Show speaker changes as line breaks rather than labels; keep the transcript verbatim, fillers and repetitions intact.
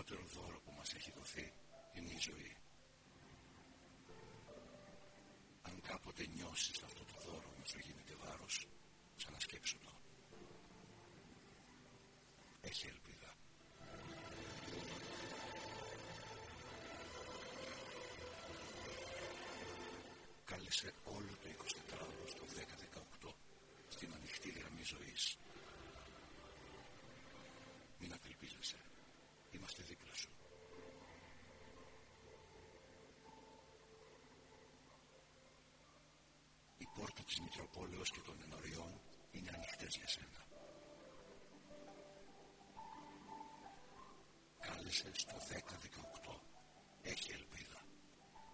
σπουδαιότερο δώρο που μας έχει δοθεί είναι η ζωή. Αν κάποτε νιώσεις αυτό το δώρο να σου γίνεται βάρος, ξανασκέψου το. Έχει ελπίδα. Κάλεσε όλο το εικοσιτετράωρο στο δέκα δεκαοκτώ στην ανοιχτή γραμμή ζωής. Μην απελπίζεσαι. Είμαστε δίπλα σου. Η πόρτα της Μητροπόλεως και των ενωριών είναι ανοιχτές για σένα. Κάλεσε στο δέκα δεκαοκτώ. Έχει ελπίδα.